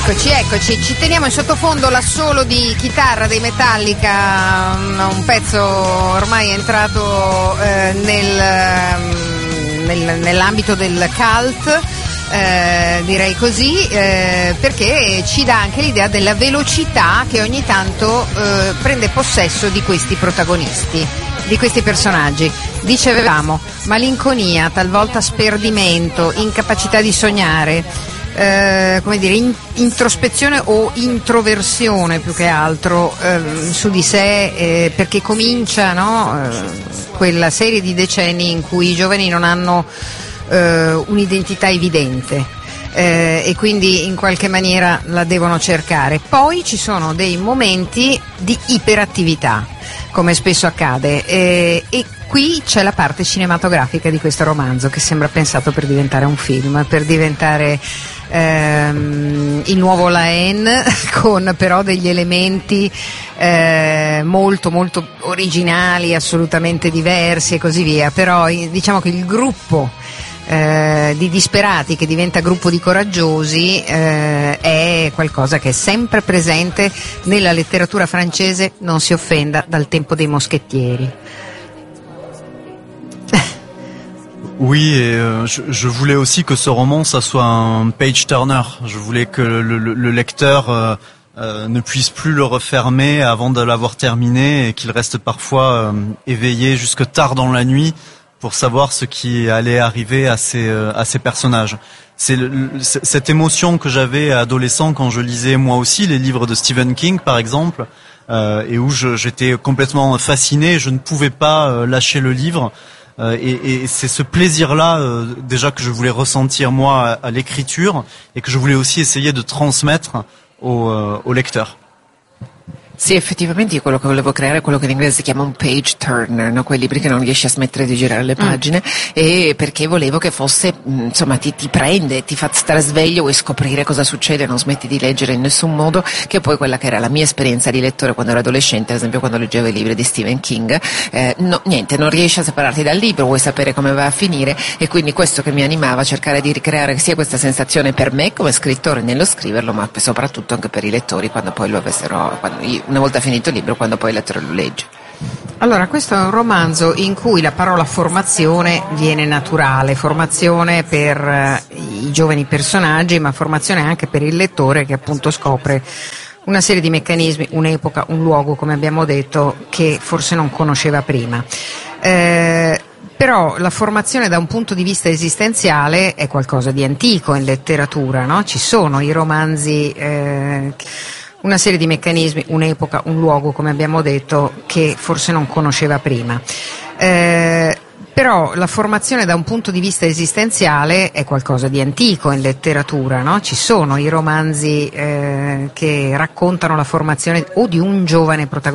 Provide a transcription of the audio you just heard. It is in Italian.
Eccoci, ci teniamo in sottofondo l'assolo di chitarra dei Metallica, un pezzo ormai entrato nell'ambito del cult, direi così, perché ci dà anche l'idea della velocità che ogni tanto prende possesso di questi protagonisti, di questi personaggi. Dicevamo, malinconia, talvolta sperdimento, incapacità di sognare, come dire, introspezione o introversione più che altro su di sé, perché comincia, no, quella serie di decenni in cui i giovani non hanno un'identità evidente, e quindi in qualche maniera la devono cercare. Poi ci sono dei momenti di iperattività, come spesso accade, e qui c'è la parte cinematografica di questo romanzo che sembra pensato per diventare un film, per diventare il nuovo Laen, con però degli elementi molto molto originali, assolutamente diversi e così via. Però diciamo che il gruppo di disperati che diventa gruppo di coraggiosi è qualcosa che è sempre presente nella letteratura francese, non si offenda, dal tempo dei moschettieri. Oui, et je voulais aussi que ce roman, ça soit un page-turner. Je voulais que le lecteur ne puisse plus le refermer avant de l'avoir terminé et qu'il reste parfois éveillé jusque tard dans la nuit pour savoir ce qui allait arriver à ces personnages. C'est cette émotion que j'avais adolescent quand je lisais moi aussi les livres de Stephen King, par exemple, et où j'étais complètement fasciné, je ne pouvais pas lâcher le livre. Et c'est ce plaisir-là déjà que je voulais ressentir moi à l'écriture et que je voulais aussi essayer de transmettre au lecteur. Sì, effettivamente io quello che volevo creare è quello che in inglese si chiama un page turner, no? Quei libri che non riesci a smettere di girare le pagine, e perché volevo che fosse, insomma, ti prende, ti fa stare sveglio, vuoi scoprire cosa succede, non smetti di leggere in nessun modo, che poi quella che era la mia esperienza di lettore quando ero adolescente, ad esempio quando leggevo i libri di Stephen King, non riesci a separarti dal libro, vuoi sapere come va a finire, e quindi questo che mi animava a cercare di ricreare sia questa sensazione per me come scrittore nello scriverlo, ma soprattutto anche per i lettori quando poi lo avessero, una volta finito il libro, quando poi il lettore lo legge. Allora, questo è un romanzo in cui la parola formazione viene naturale, formazione per i giovani personaggi, ma formazione anche per il lettore, che appunto scopre una serie di meccanismi, un'epoca, un luogo, come abbiamo detto, che forse non conosceva prima. Però la formazione da un punto di vista esistenziale è qualcosa di antico in letteratura, no? Ci sono i romanzi, una serie di meccanismi, un'epoca, un luogo, come abbiamo detto, che forse non conosceva prima. Però la formazione da un punto di vista esistenziale è qualcosa di antico in letteratura, no? Ci sono i romanzi che raccontano la formazione o di un giovane protagonista